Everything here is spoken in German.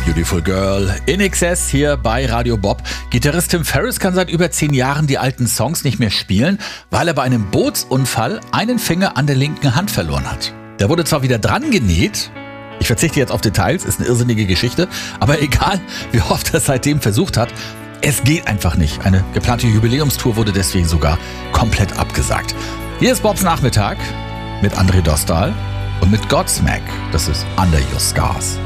Beautiful Girl in Excess hier bei Radio Bob. Gitarrist Tim Ferriss kann seit über 10 Jahren die alten Songs nicht mehr spielen, weil er bei einem Bootsunfall einen Finger an der linken Hand verloren hat. Der wurde zwar wieder dran genäht, ich verzichte jetzt auf Details, ist eine irrsinnige Geschichte, aber egal, wie oft er es seitdem versucht hat, es geht einfach nicht. Eine geplante Jubiläumstour wurde deswegen sogar komplett abgesagt. Hier ist Bobs Nachmittag mit André Dostal und mit Godsmack. Das ist Under Your Scars.